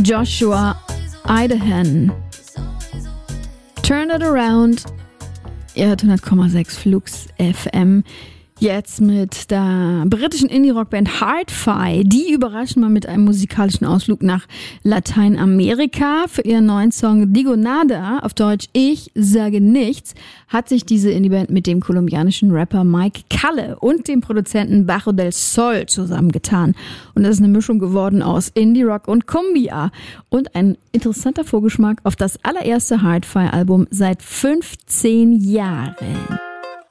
Joshua Idahan. Turn it around. Ihr hört 100,6 Flux FM. Jetzt mit der britischen Indie-Rock-Band Hard-Fi. Die überraschen mal mit einem musikalischen Ausflug nach Lateinamerika. Für ihren neuen Song Digo Nada, auf Deutsch Ich sage nichts, hat sich diese Indie-Band mit dem kolumbianischen Rapper Mike Calle und dem Produzenten Bajo del Sol zusammengetan. Und das ist eine Mischung geworden aus Indie-Rock und Cumbia. Und ein interessanter Vorgeschmack auf das allererste Hard-Fi-Album seit 15 Jahren.